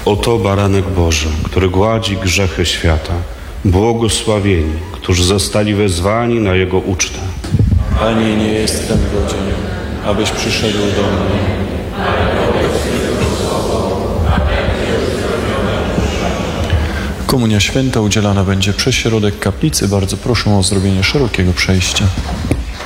Oto baranek Boży, który gładzi grzechy świata. Błogosławieni, którzy zostali wezwani na Jego ucztę. Panie, nie jestem godzien, abyś przyszedł do mnie. Komunia Święta udzielana będzie przez środek kaplicy. Bardzo proszę o zrobienie szerokiego przejścia.